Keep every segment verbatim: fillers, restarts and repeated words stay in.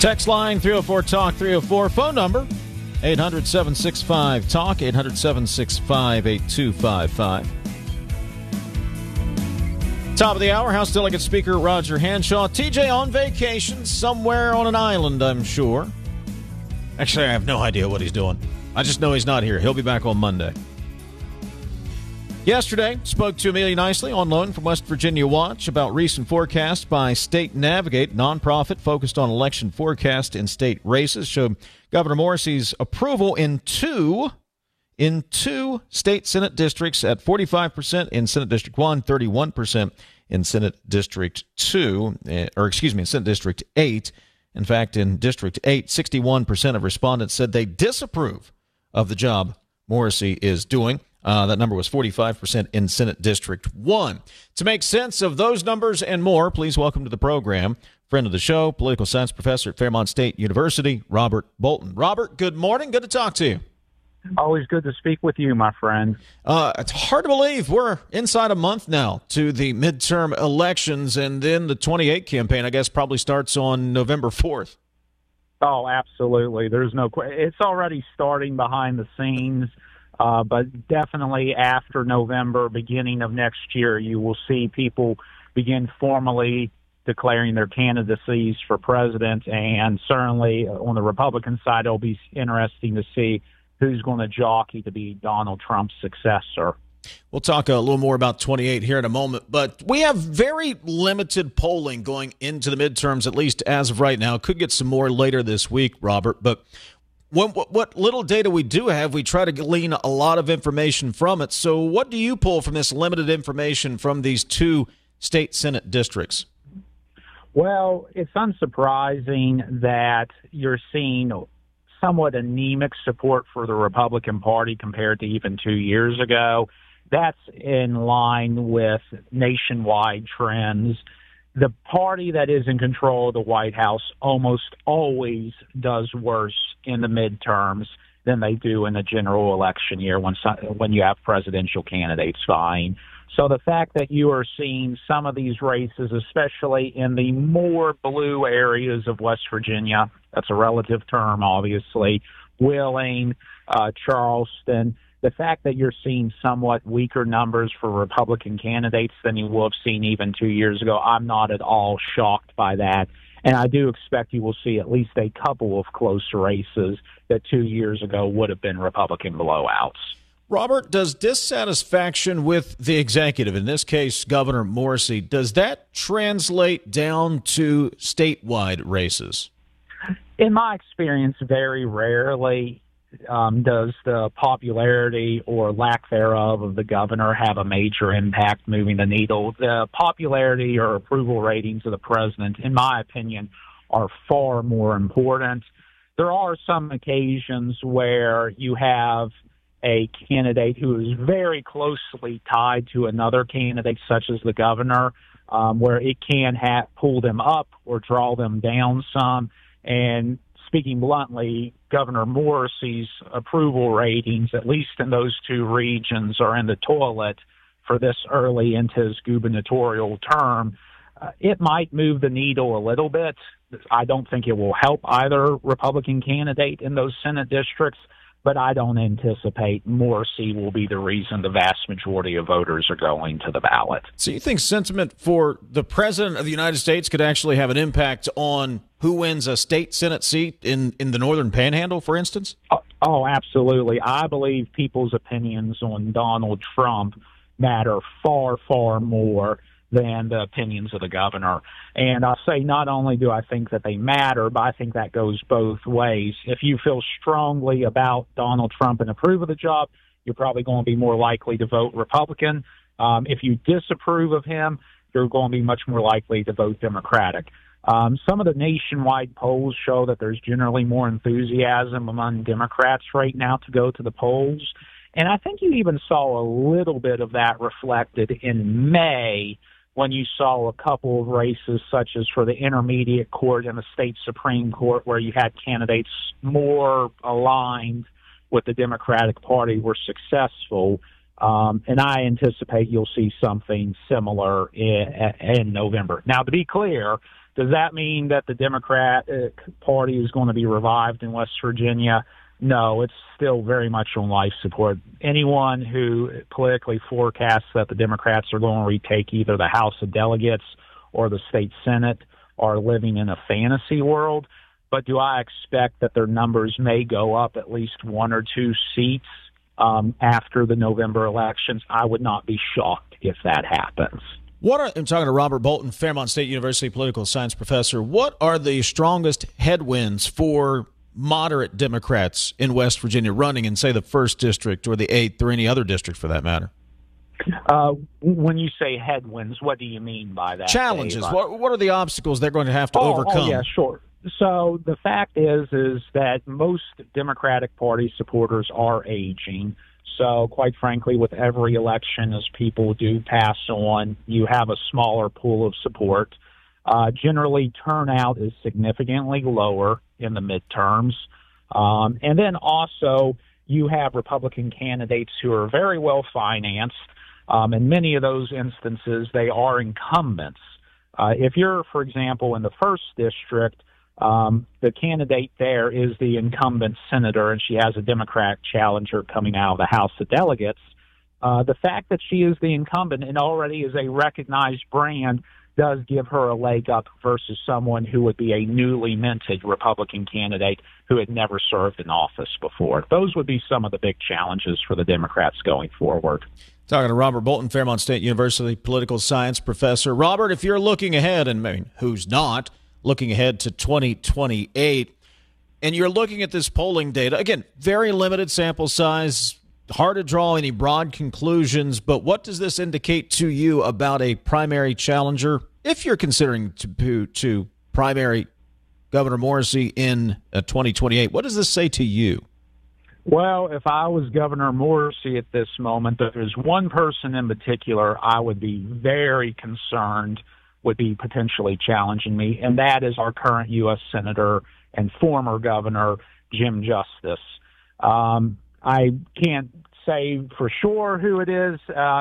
Text line three oh four talk three oh four. Phone number eight hundred, seven six five, talk, eight hundred, seven six five, eight two five five. Top of the hour, House Delegate Speaker Roger Hanshaw. T J on vacation somewhere on an island, I'm sure. Actually, I have no idea what he's doing. I just know he's not here. He'll be back on Monday. Yesterday, spoke to Amelia Nicely on loan from West Virginia Watch about recent forecasts by State Navigate, nonprofit focused on election forecast in state races, showed Governor Morrissey's approval in two in two state Senate districts at forty-five percent in Senate District one, thirty-one percent in Senate District two, or excuse me, in Senate District eight. In fact, in District eight, sixty-one percent of respondents said they disapprove of the job Morrissey is doing. Uh, that number was forty-five percent in Senate District one. To make sense of those numbers and more, please welcome to the program, friend of the show, political science professor at Fairmont State University, Robert Bolton. Robert, good morning. Good to talk to you. Always good to speak with you, my friend. Uh, it's hard to believe we're inside a month now to the midterm elections, and then the twenty-eight campaign, I guess, probably starts on November fourth. Oh, absolutely. There's no question. It's already starting behind the scenes, uh, but definitely after November, beginning of next year, you will see people begin formally declaring their candidacies for president, and certainly on the Republican side, it'll be interesting to see who's going to jockey to be Donald Trump's successor. We'll talk a little more about twenty-eight here in a moment, but we have very limited polling going into the midterms, at least as of right now. Could get some more later this week, Robert, but what, what, what little data we do have, we try to glean a lot of information from it. So what do you pull from this limited information from these two state Senate districts? Well, it's unsurprising that you're seeing somewhat anemic support for the Republican Party compared to even two years ago. That's in line with nationwide trends. The party that is in control of the White House almost always does worse in the midterms than they do in the general election year when when you have presidential candidates vying. So the fact that you are seeing some of these races, especially in the more blue areas of West Virginia, that's a relative term, obviously, Wheeling, uh, Charleston, the fact that you're seeing somewhat weaker numbers for Republican candidates than you will have seen even two years ago, I'm not at all shocked by that. And I do expect you will see at least a couple of close races that two years ago would have been Republican blowouts. Robert, does dissatisfaction with the executive, in this case Governor Morrissey, does that translate down to statewide races? In my experience, very rarely um, does the popularity or lack thereof of the governor have a major impact moving the needle. The popularity or approval ratings of the president, in my opinion, are far more important. There are some occasions where you have a candidate who is very closely tied to another candidate, such as the governor, um, where it can ha- pull them up or draw them down some. And speaking bluntly, Governor Morrissey's approval ratings, at least in those two regions, are in the toilet for this early into his gubernatorial term. Uh, it might move the needle a little bit. I don't think it will help either Republican candidate in those Senate districts, but I don't anticipate Morrissey will be the reason the vast majority of voters are going to the ballot. So you think sentiment for the president of the United States could actually have an impact on who wins a state Senate seat in, in the Northern Panhandle, for instance? Oh, oh, absolutely. I believe people's opinions on Donald Trump matter far, far more than the opinions of the governor. And I say not only do I think that they matter, but I think that goes both ways. If you feel strongly about Donald Trump and approve of the job, you're probably going to be more likely to vote Republican. Um, if you disapprove of him, you're going to be much more likely to vote Democratic. Um, some of the nationwide polls show that there's generally more enthusiasm among Democrats right now to go to the polls. And I think you even saw a little bit of that reflected in May when you saw a couple of races, such as for the intermediate court and the state Supreme Court, where you had candidates more aligned with the Democratic Party were successful. Um, and I anticipate you'll see something similar in, in November. Now, to be clear, Does that mean that the Democratic Party is going to be revived in West Virginia? No, it's still very much on life support. Anyone who politically forecasts that the Democrats are going to retake either the House of Delegates or the state Senate are living in a fantasy world. But do I expect that their numbers may go up at least one or two seats um, after the November elections? I would not be shocked if that happens. What are, I'm talking to Robert Bolton, Fairmont State University political science professor. What are the strongest headwinds for moderate Democrats in West Virginia running in, say, the first district or the eighth or any other district for that matter? Uh, when you say headwinds, what do you mean by that? Challenges. Dave? What, what are the obstacles they're going to have to oh, overcome? Oh, yeah, sure. So the fact is, is that most Democratic Party supporters are aging. So quite frankly, with every election, as people do pass on, you have a smaller pool of support. Uh, generally, turnout is significantly lower in the midterms. Um, and then also, you have Republican candidates who are very well financed. Um, in many of those instances, they are incumbents. Uh, if you're, for example, in the first district, um, the candidate there is the incumbent senator, and she has a Democrat challenger coming out of the House of Delegates. Uh, the fact that she is the incumbent and already is a recognized brand does give her a leg up versus someone who would be a newly minted Republican candidate who had never served in office before. Those would be some of the big challenges for the Democrats going forward. Talking to Robert Bolton, Fairmont State University political science professor. Robert, if you're looking ahead, and I mean, who's not, looking ahead to twenty twenty-eight, and you're looking at this polling data, again, very limited sample size, hard to draw any broad conclusions, but what does this indicate to you about a primary challenger, if you're considering to, to primary Governor Morrisey in uh, twenty twenty-eight? What does this say to you? Well, if I was Governor Morrisey at this moment, there's one person in particular I would be very concerned would be potentially challenging me, and that is our current U S Senator and former Governor, Jim Justice. Um, I can't say for sure who it is,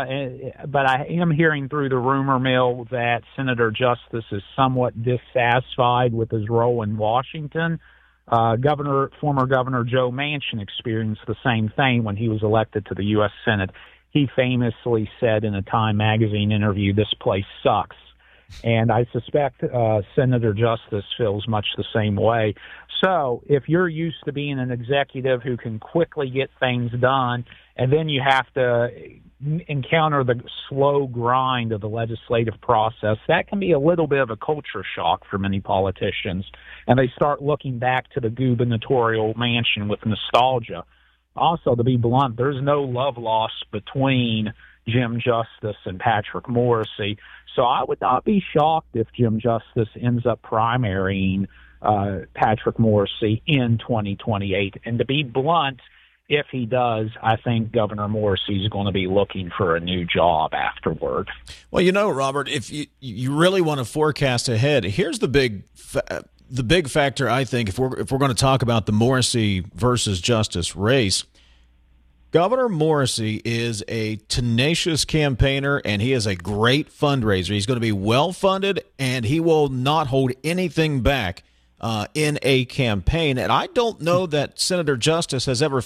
uh, but I am hearing through the rumor mill that Senator Justice is somewhat dissatisfied with his role in Washington. Uh, Governor, former Governor Joe Manchin experienced the same thing when he was elected to the U S Senate. He famously said in a Time magazine interview, "This place sucks." And I suspect uh, Senator Justice feels much the same way. So if you're used to being an executive who can quickly get things done, and then you have to encounter the slow grind of the legislative process, that can be a little bit of a culture shock for many politicians. And they start looking back to the gubernatorial mansion with nostalgia. Also, to be blunt, there's no love lost between Jim Justice and Patrick Morrisey. So I would not be shocked if Jim Justice ends up primarying uh, Patrick Morrisey in twenty twenty-eight. And to be blunt, if he does, I think Governor Morrisey is going to be looking for a new job afterward. Well, you know, Robert, if you you really want to forecast ahead, here's the big fa- the big factor. I think if we're if we're going to talk about the Morrisey versus Justice race, Governor Morrisey is a tenacious campaigner, and he is a great fundraiser. He's going to be well-funded, and he will not hold anything back uh, in a campaign. And I don't know that Senator Justice has ever